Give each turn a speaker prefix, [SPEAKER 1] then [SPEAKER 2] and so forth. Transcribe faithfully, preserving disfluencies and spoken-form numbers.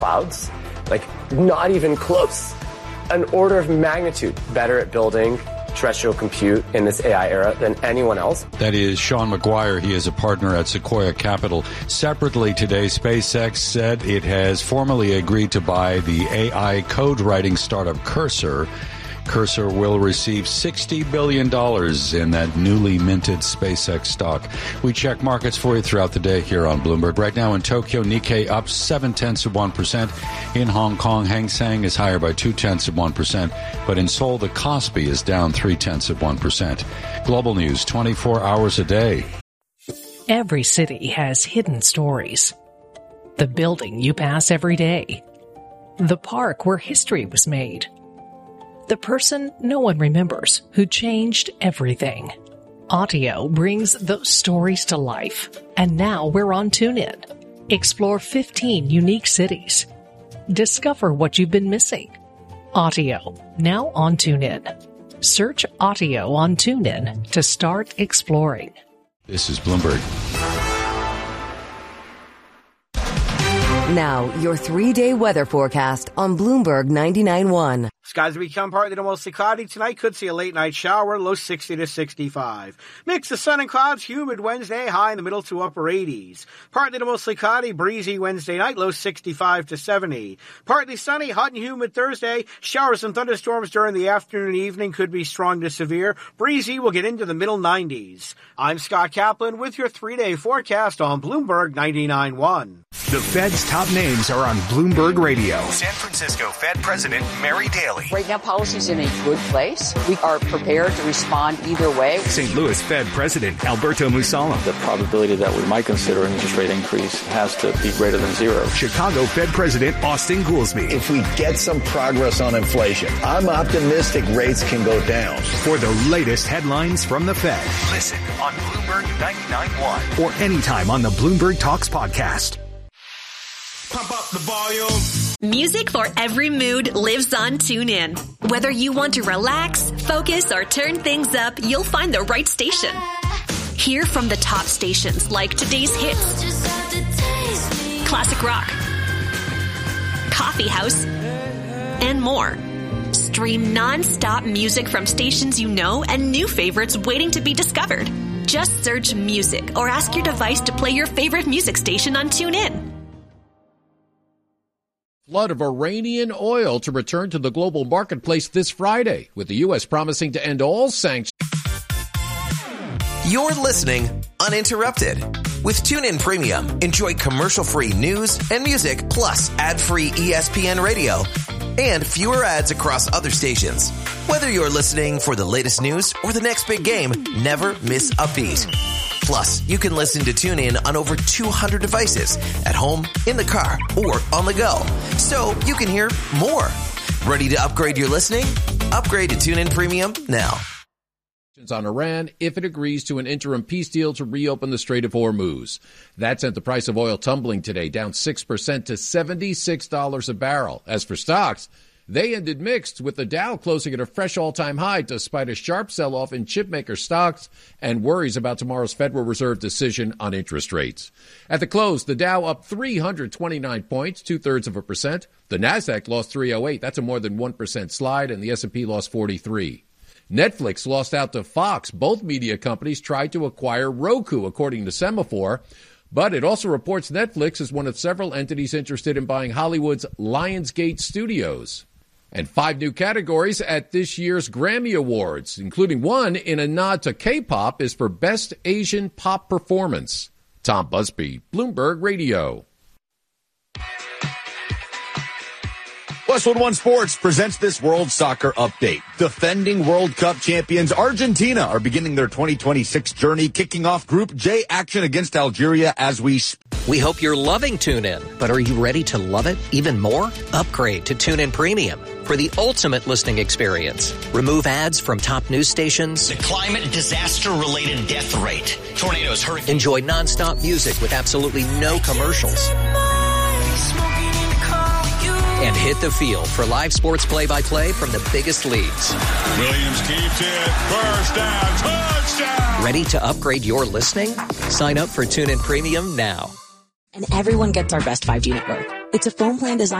[SPEAKER 1] clouds, like not even close. An order of magnitude better at building terrestrial compute in this A I era than anyone else.
[SPEAKER 2] That is Sean McGuire. He is a partner at Sequoia Capital. Separately today, SpaceX said it has formally agreed to buy the A I code writing startup Cursor. Cursor will receive sixty billion dollars in that newly minted SpaceX stock. We check markets for you throughout the day here on Bloomberg. Right now in Tokyo, Nikkei up seven tenths of one percent. In Hong Kong, Hang Seng is higher by two tenths of one percent. But in Seoul, the Kospi is down three tenths of one percent. Global news twenty-four hours a day.
[SPEAKER 3] Every city has hidden stories. The building you pass every day. The park where history was made. The person no one remembers who changed everything. Audio brings those stories to life. And now we're on TuneIn. Explore fifteen unique cities. Discover what you've been missing. Audio, now on TuneIn. Search Audio on TuneIn to start exploring.
[SPEAKER 2] This is Bloomberg.
[SPEAKER 4] Now, your three-day weather forecast on Bloomberg ninety-nine point one.
[SPEAKER 5] Skies will become partly to mostly cloudy tonight. Could see a late night shower, low sixty to sixty-five. Mix of sun and clouds, humid Wednesday, high in the middle to upper eighties. Partly to mostly cloudy, breezy Wednesday night, low sixty-five to seventy. Partly sunny, hot and humid Thursday. Showers and thunderstorms during the afternoon and evening could be strong to severe. Breezy will get into the middle nineties. I'm Scott Kaplan with your three-day forecast on Bloomberg ninety-nine point one.
[SPEAKER 6] The Fed's top names are on Bloomberg Radio.
[SPEAKER 7] San Francisco Fed President Mary Daly.
[SPEAKER 8] Right now, policy's in a good place. We are prepared to respond either way.
[SPEAKER 6] Saint Louis Fed President Alberto Mussolem.
[SPEAKER 9] The probability that we might consider an interest rate increase has to be greater than zero.
[SPEAKER 6] Chicago Fed President Austin Goolsbee.
[SPEAKER 10] If we get some progress on inflation, I'm optimistic rates can go down.
[SPEAKER 6] For the latest headlines from the Fed.
[SPEAKER 7] Listen on Bloomberg ninety-nine point one.
[SPEAKER 6] Or anytime on the Bloomberg Talks podcast.
[SPEAKER 11] Pump up the volume.
[SPEAKER 12] Music for every mood lives on TuneIn. Whether you want to relax, focus, or turn things up, you'll find the right station. Hear from the top stations like today's hits, classic rock, coffee house, and more. Stream non-stop music from stations you know and new favorites waiting to be discovered. Just search music or ask your device to play your favorite music station on TuneIn.
[SPEAKER 13] Flood of Iranian oil to return to the global marketplace this Friday, with the U S promising to end all sanctions.
[SPEAKER 14] You're listening uninterrupted. With TuneIn Premium, enjoy commercial-free news and music, plus ad-free E S P N radio and fewer ads across other stations. Whether you're listening for the latest news or the next big game, never miss a beat. Plus, you can listen to TuneIn on over two hundred devices, at home, in the car, or on the go. So you can hear more. Ready to upgrade your listening? Upgrade to TuneIn Premium now.
[SPEAKER 13] On Iran if it agrees to an interim peace deal to reopen the Strait of Hormuz. That sent the price of oil tumbling today, down six percent to seventy-six dollars a barrel. As for stocks, they ended mixed, with the Dow closing at a fresh all-time high despite a sharp sell-off in chipmaker stocks and worries about tomorrow's Federal Reserve decision on interest rates. At the close, the Dow up three hundred twenty-nine points, two-thirds of a percent. The Nasdaq lost three oh eight. That's a more than one percent slide, and the S and P lost forty-three. Netflix lost out to Fox. Both media companies tried to acquire Roku, according to Semaphore. But it also reports Netflix is one of several entities interested in buying Hollywood's Lionsgate Studios. And five new categories at this year's Grammy Awards, including one in a nod to K-pop, is for Best Asian Pop Performance. Tom Busby, Bloomberg Radio.
[SPEAKER 15] Westwood One Sports presents this World Soccer Update. Defending World Cup champions Argentina are beginning their twenty twenty-six journey, kicking off Group J action against Algeria as we speak.
[SPEAKER 16] We hope you're loving TuneIn, but are you ready to love it even more? Upgrade to TuneIn Premium for the ultimate listening experience. Remove ads from top news stations.
[SPEAKER 17] The climate disaster-related death rate. Tornadoes, hurricanes.
[SPEAKER 16] Enjoy nonstop music with absolutely no commercials. And hit the field for live sports play-by-play from the biggest leagues.
[SPEAKER 11] Williams keeps it. First down. Touchdown.
[SPEAKER 16] Ready to upgrade your listening? Sign up for TuneIn Premium now.
[SPEAKER 18] And everyone gets our best five G network. It's a phone plan designed